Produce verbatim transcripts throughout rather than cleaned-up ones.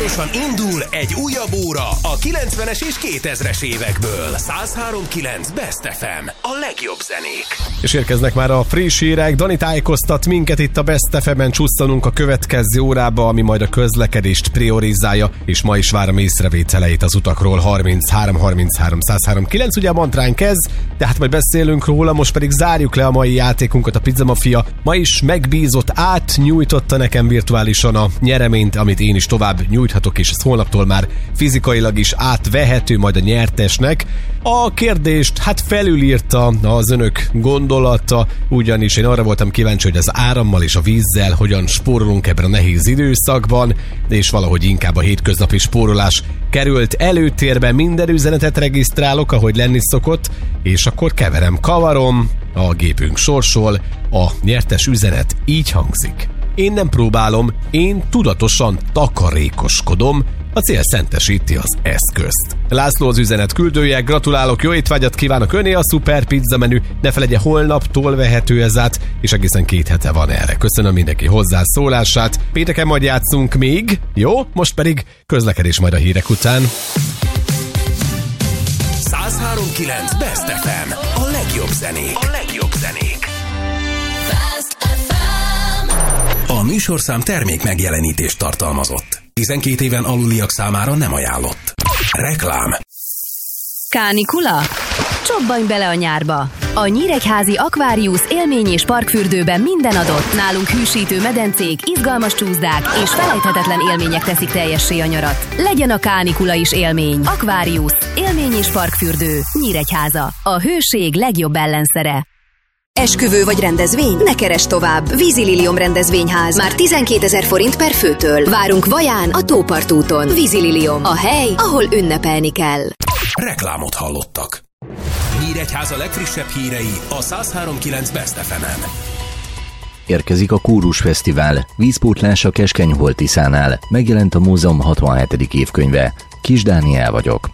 Hamarosan indul egy újabb óra a kilencvenes és kétezres évekből. száz három kilenc Best ef em, a legjobb zenék. És érkeznek már a friss hírek. Dani tájékoztat minket itt a Best ef em-en, csusszanunk a következő órába, ami majd a közlekedést priorizálja, és ma is várom észrevételeit az utakról. harminchárom harminchárom száz három kilenc, ugye a mantránk ez, de hát majd beszélünk róla, most pedig zárjuk le a mai játékunkat. A Pizza Mafia ma is megbízott, átnyújtotta nekem virtuálisan a nyereményt, amit én is tovább nyújthatok, és ez holnaptól már fizikailag is átvehető majd a nyertesnek. A kérdést hát felülírta az önök gondolata, ugyanis én arra voltam kíváncsi, hogy az árammal és a vízzel hogyan spórolunk ebben a nehéz időszakban, és valahogy inkább a hétköznapi spórolás került előtérbe. Minden üzenetet regisztrálok, ahogy lenni szokott, és akkor keverem, kavarom, a gépünk sorsol, a nyertes üzenet így hangzik. Én nem próbálom, én tudatosan takarékoskodom, a cél szentesíti az eszközt. László az üzenet küldője, gratulálok, jó étvágyat kívánok, öné a szuper pizza menü, ne feledje, holnaptól vehető ez át, és egészen két hete van erre. Köszönöm mindenki hozzászólását, pénteken majd játszunk még, jó? Most pedig közlekedés majd a hírek után. száz három kilenc Best ef em, a legjobb zenék. A legjobb zenék. A műsorszám termék megjelenítést tartalmazott. tizenkét éven aluliak számára nem ajánlott. Reklám. Kánikula? Csobbanj bele a nyárba! A Nyíregyházi Aquarius élmény- és parkfürdőben minden adott. Nálunk hűsítő medencék, izgalmas csúszdák és felejthetetlen élmények teszik teljessé a nyarat. Legyen a kánikula is élmény. Aquarius, élmény- és parkfürdő. Nyíregyháza. A hőség legjobb ellenszere. Esküvő vagy rendezvény? Ne keresd tovább! Vízililium rendezvényház. Már tizenkétezer forint per főtől. Várunk Vaján, a Tópartúton. Vízililium. A hely, ahol ünnepelni kell. Reklámot hallottak. Nyíregyháza legfrissebb hírei a száz három kilenc Best ef em-en. Érkezik a Kórus Fesztivál. Vízpótlás a Keskeny-Hol-Tiszánál. Megjelent a múzeum hatvanhetedik évkönyve. Kis Dániel vagyok.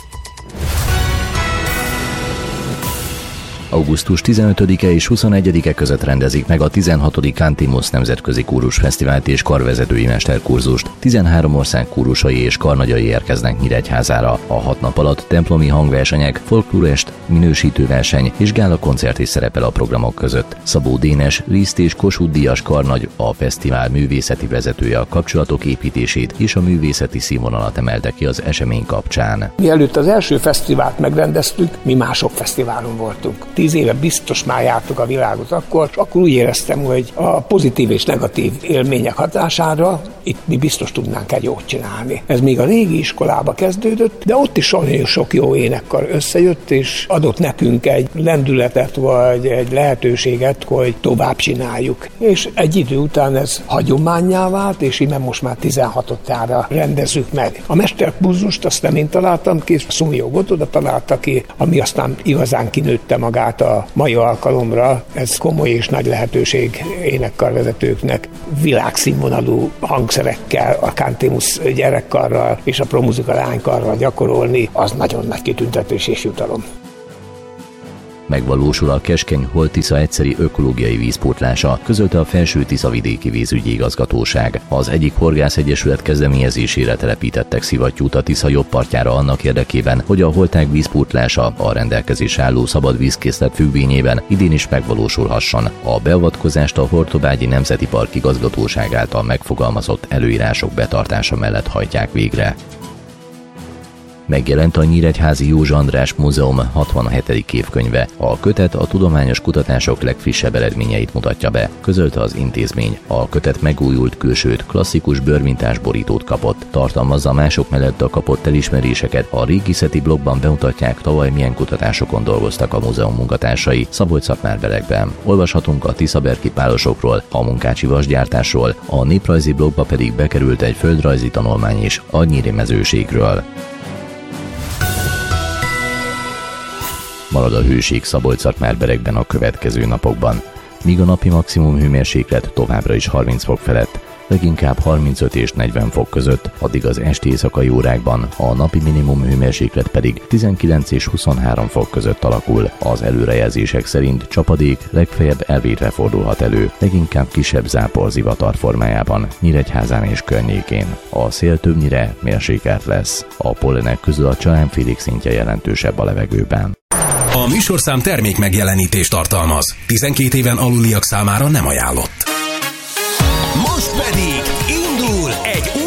augusztus tizenötödike és huszonegyedike között rendezik meg a tizenhatodik Antimus Nemzetközi Kórus Fesztivált és karvezetői mesterkurzust. tizenhárom ország kórusai és karnagyai érkeznek Nyíregyházára. A hat nap alatt templomi hangversenyek, folklórest, minősítőverseny és gálakoncert is szerepel a programok között. Szabó Dénes, Liszt és Kossuth Díjas karnagy, a fesztivál művészeti vezetője a kapcsolatok építését és a művészeti színvonalat emelte ki az esemény kapcsán. Mielőtt az első fesztivált megrendeztük, mi mások fesztiválon voltunk. Tíz éve biztos már jártuk a világot akkor, és akkor úgy éreztem, hogy a pozitív és negatív élmények hatására itt mi biztos tudnánk egy jót csinálni. Ez még a régi iskolába kezdődött, de ott is nagyon sok jó énekkar összejött, és adott nekünk egy lendületet, vagy egy lehetőséget, hogy tovább csináljuk. És egy idő után ez hagyománnyá vált, és innen most már tizenhatodjára rendezzük meg. A mesterkurzust azt nem én találtam ki, Szumjó Gotoda találta ki, ami aztán igazán kinőtte magát a mai alkalomra. Ez komoly és nagy lehetőség énekkarvezetőknek világszínvonalú hangszerekkel, a Cantimus gyerekkarral és a Promuzika lánykarral gyakorolni, az nagyon nagy kitüntetés és jutalom. Megvalósul a Keskeny-Hol-Tisza egyszeri ökológiai vízpótlása, közölte a Felső-Tiszavidéki Vízügyi Igazgatóság. Az egyik horgászegyesület kezdeményezésére telepítettek szivattyút a Tisza jobb partjára annak érdekében, hogy a holtág vízpótlása a rendelkezés álló szabad vízkészlet függvényében idén is megvalósulhasson. A beavatkozást a Hortobágyi Nemzeti Park Igazgatóság által megfogalmazott előírások betartása mellett hajtják végre. Megjelent a Nyíregyházi Józsa András Múzeum hatvanhetedik évkönyve. A kötet a tudományos kutatások legfrissebb eredményeit mutatja be, közölte az intézmény. A kötet megújult külsőt, klasszikus bőrmintás borítót kapott. Tartalmazza mások mellett a kapott elismeréseket. A régészeti blogban bemutatják, tavaly milyen kutatásokon dolgoztak a múzeum munkatársai Szabolcs-Szatmár-Berekben. Olvashatunk a tiszaberki pálosokról, a munkácsi vasgyártásról, a néprajzi blogba pedig bekerült egy földrajzi tanulmány is a nyíri mezőségről. Marad a hőség Szabolcs-Szatmár-Berekben a következő napokban, míg a napi maximum hőmérséklet továbbra is harminc fok felett, leginkább harmincöt és negyven fok között, addig az esti éjszakai órákban a napi minimum hőmérséklet pedig tizenkilenc és huszonhárom fok között alakul. Az előrejelzések szerint csapadék legfeljebb elvétve fordulhat elő, leginkább kisebb záporzivatar formájában, Nyíregyházán és környékén. A szél többnyire mérsékelt lesz. A pollenek közül a csalánfélék szintje jelentősebb a levegőben. A műsorszám termék megjelenítést tartalmaz. tizenkét éven aluliak számára nem ajánlott. Most pedig indul egy